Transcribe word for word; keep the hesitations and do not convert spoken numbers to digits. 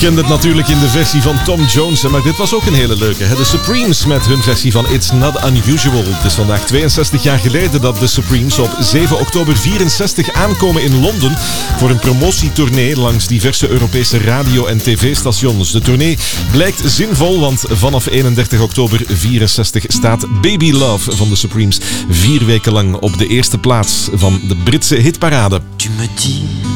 kent het natuurlijk in de versie van Tom Jones, maar dit was ook een hele leuke. Hè? De Supremes met hun versie van It's Not Unusual. Het is vandaag tweeënzestig jaar geleden dat de Supremes op zeven oktober vierenzestig aankomen in Londen voor een promotietournee langs diverse Europese radio- en tv-stations. De tournee blijkt zinvol, want vanaf eenendertig oktober vierenzestig staat Baby Love van de Supremes vier weken lang op de eerste plaats van de Britse hitparade.